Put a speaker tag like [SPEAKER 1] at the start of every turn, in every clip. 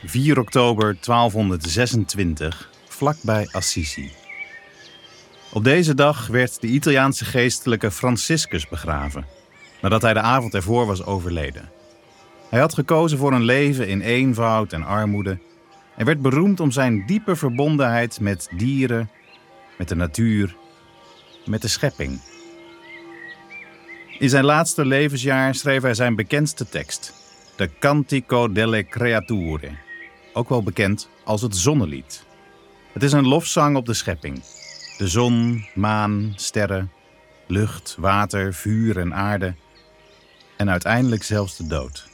[SPEAKER 1] 4 oktober 1226, vlakbij Assisi. Op deze dag werd de Italiaanse geestelijke Franciscus begraven, nadat hij de avond ervoor was overleden. Hij had gekozen voor een leven in eenvoud en armoede en werd beroemd om zijn diepe verbondenheid met dieren, met de natuur, met de schepping. In zijn laatste levensjaar schreef hij zijn bekendste tekst, de Cantico delle Creature, ook wel bekend als het Zonnelied. Het is een lofzang op de schepping. De zon, maan, sterren, lucht, water, vuur en aarde en uiteindelijk zelfs de dood.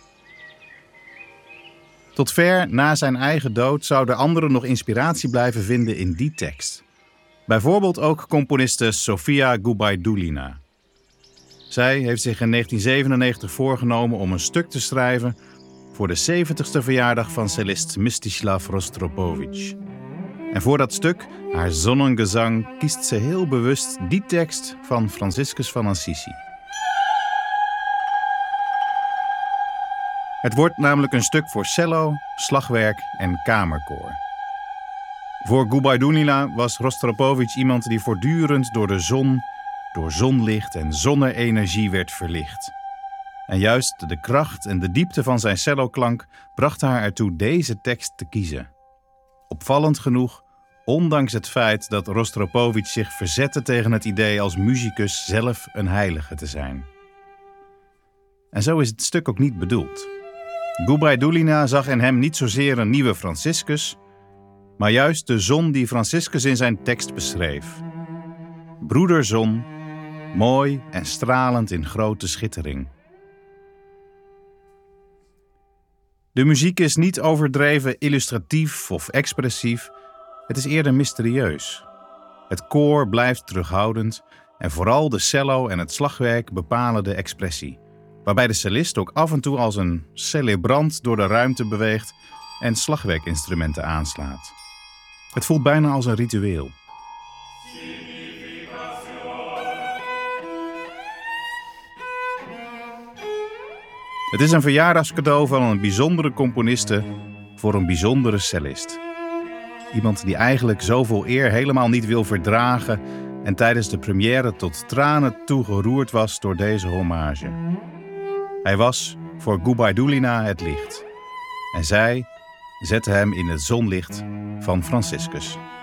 [SPEAKER 1] Tot ver na zijn eigen dood zouden anderen nog inspiratie blijven vinden in die tekst. Bijvoorbeeld ook componiste Sofia Gubaidulina. Zij heeft zich in 1997 voorgenomen om een stuk te schrijven voor de 70ste verjaardag van cellist Mstislav Rostropovich. En voor dat stuk, haar Sonnengezang, kiest ze heel bewust die tekst van Franciscus van Assisi. Het wordt namelijk een stuk voor cello, slagwerk en kamerkoor. Voor Gubaidulina was Rostropovich iemand die voortdurend door de zon, door zonlicht en zonne-energie werd verlicht. En juist de kracht en de diepte van zijn celloklank brachten haar ertoe deze tekst te kiezen. Opvallend genoeg, ondanks het feit dat Rostropovich zich verzette tegen het idee als musicus zelf een heilige te zijn. En zo is het stuk ook niet bedoeld. Gubaidulina zag in hem niet zozeer een nieuwe Franciscus, maar juist de zon die Franciscus in zijn tekst beschreef. Broederzon, mooi en stralend in grote schittering. De muziek is niet overdreven illustratief of expressief, het is eerder mysterieus. Het koor blijft terughoudend en vooral de cello en het slagwerk bepalen de expressie, waarbij de cellist ook af en toe als een celebrant door de ruimte beweegt en slagwerkinstrumenten aanslaat. Het voelt bijna als een ritueel. Het is een verjaardagscadeau van een bijzondere componiste voor een bijzondere cellist. Iemand die eigenlijk zoveel eer helemaal niet wil verdragen en tijdens de première tot tranen toe geroerd was door deze hommage. Hij was voor Gubaidulina het licht en zij zette hem in het zonlicht van Franciscus.